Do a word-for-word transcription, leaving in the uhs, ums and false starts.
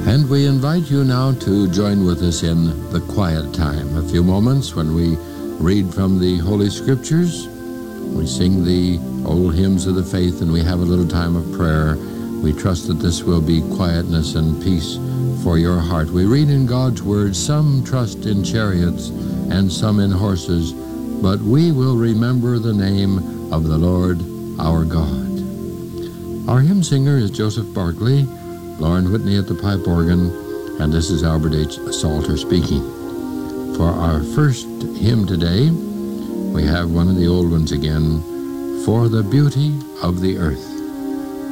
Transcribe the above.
And we invite you now to join with us in the quiet time, a few moments when we read from the Holy Scriptures, we sing the old hymns of the faith, and we have a little time of prayer. We trust that this will be quietness and peace for your heart. We read in God's Word, some trust in chariots and some in horses, but we will remember the name of the Lord our God. Our hymn singer is Joseph Barkley, Lauren Whitney at the pipe organ, and this is Albert H. Salter speaking. For our first hymn today, we have one of the old ones again, For the Beauty of the Earth.